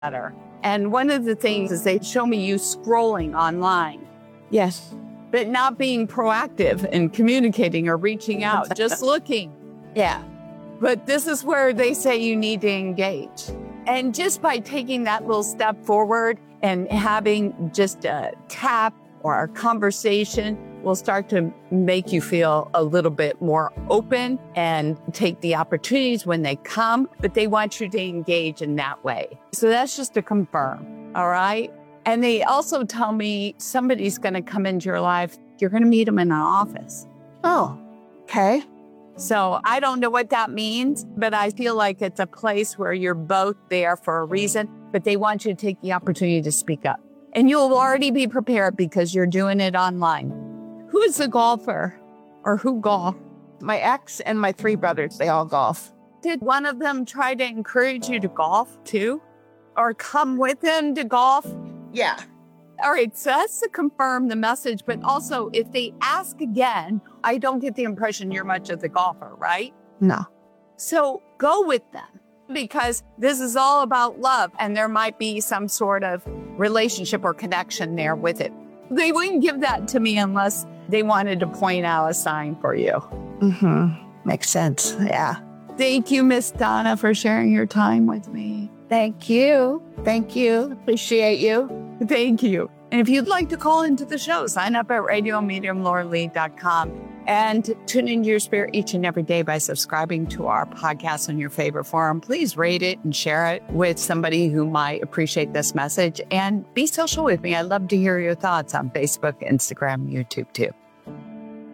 better. And one of the things is they show me you scrolling online. Yes. But not being proactive in communicating or reaching out, just looking. Yeah. But this is where they say you need to engage. And just by taking that little step forward and having just a tap or a conversation will start to make you feel a little bit more open and take the opportunities when they come, but they want you to engage in that way. So that's just to confirm, all right? And they also tell me somebody's going to come into your life. You're going to meet them in an office. Oh, okay. So I don't know what that means, but I feel like it's a place where you're both there for a reason, but they want you to take the opportunity to speak up. And you'll already be prepared because you're doing it online. Who is the golfer or who golf? My ex and my 3 brothers, they all golf. Did one of them try to encourage you to golf too? Or come with him to golf? Yeah. All right, so that's to confirm the message. But also, if they ask again, I don't get the impression you're much of the golfer, right? No. So go with them because this is all about love. And there might be some sort of relationship or connection there with it. They wouldn't give that to me unless they wanted to point out a sign for you. Mm-hmm. Makes sense. Yeah. Thank you, Miss Donna, for sharing your time with me. Thank you. Thank you. Appreciate you. Thank you. And if you'd like to call into the show, sign up at radiomediumlauralee.com and tune into your spirit each and every day by subscribing to our podcast on your favorite forum. Please rate it and share it with somebody who might appreciate this message. And be social with me. I'd love to hear your thoughts on Facebook, Instagram, YouTube too.